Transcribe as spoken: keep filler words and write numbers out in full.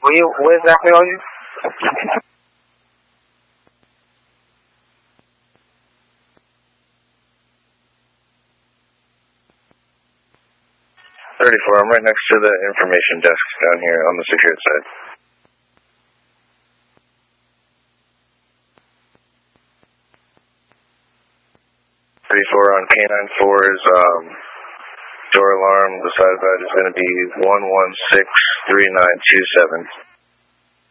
Where you, where exactly are you? thirty-four, I'm right next to the information desk down here on the secured side. thirty-four on K nine four's um, door alarm, the side of that is going to be one one six three nine two seven.